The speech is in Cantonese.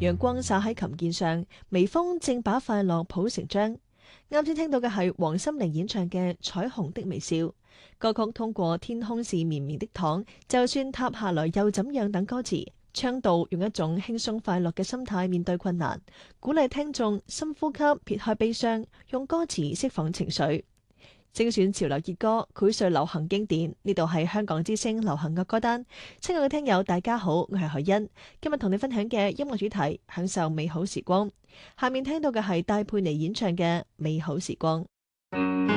陽光灑喺琴鍵上，微風正把快樂譜成章。啱先聽到嘅係黃心玲演唱嘅《彩虹的微笑》。歌曲通過天空是綿綿的糖，就算塌下來又怎樣等歌詞，倡導用一種輕鬆快樂嘅心態面對困難，鼓勵聽眾深呼吸，撇開悲傷，用歌詞釋放情緒。精選潮流熱歌，膾炙流行經典。呢度係香港之聲流行樂歌單。親愛嘅聽友，大家好，我係海欣。今日同你分享嘅音樂主題，享受美好時光。下面聽到嘅係戴佩妮演唱嘅《美好時光》。